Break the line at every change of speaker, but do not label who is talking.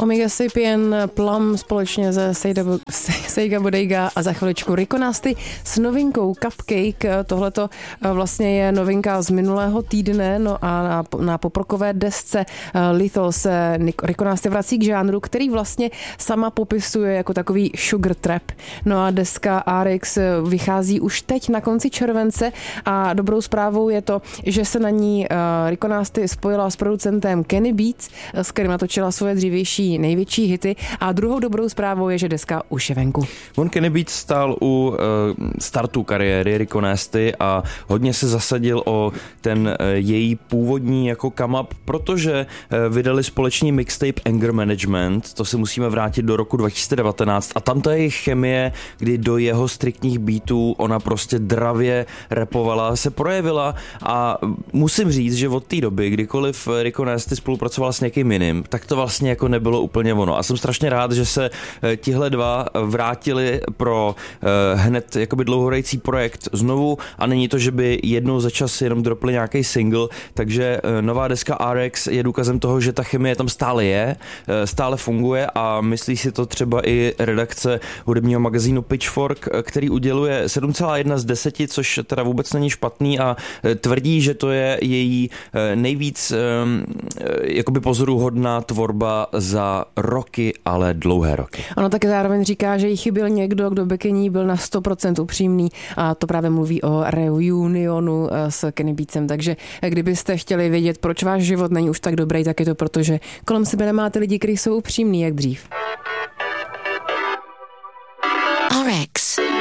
Omega Sapien, Plum společně ze Seiga Bodega a za chviličku Rico Nasty s novinkou Cupcake. Tohleto vlastně je novinka z minulého týdne, no a na poprokové desce Lethal se Rico Nasty vrací k žánru, který vlastně sama popisuje jako takový sugar trap. No a deska RX vychází už teď na konci července a dobrou zprávou je to, že se na ní Rico Nasty spojila s producentem Kenny Beats, s kterým natočila svoje dřívější největší hity, a druhou dobrou zprávou je, že deska už je venku.
On Kenny Beats stál u startu kariéry Rico Nasty a hodně se zasadil o ten její původní jako come up, protože vydali společný mixtape Anger Management, to si musíme vrátit do roku 2019 a tam ta jejich chemie, kdy do jeho striktních beatů ona prostě dravě rapovala, se projevila a musím říct, že od té doby, kdykoliv Rico Nasty spolupracoval s někým jiným, tak to vlastně jako nebylo úplně ono. A jsem strašně rád, že se tihle dva vrátili pro hned jakoby dlouhodající projekt znovu a není to, že by jednou za čas jenom dropli nějaký single, takže nová deska RX je důkazem toho, že ta chemie tam stále je, stále funguje a myslí si to třeba i redakce hudebního magazínu Pitchfork, který uděluje 7,1 z 10, což teda vůbec není špatný a tvrdí, že to je její nejvíc jakoby pozoruhodná tvorba za roky, ale dlouhé roky.
Ono taky zároveň říká, že jí chyběl někdo, kdo by k ní byl na 100% upřímný a to právě mluví o reunionu s Kenny Beatsem, takže kdybyste chtěli vědět, proč váš život není už tak dobrý, tak je to proto, že kolem sebe nemáte lidi, kteří jsou upřímní jak dřív.
RX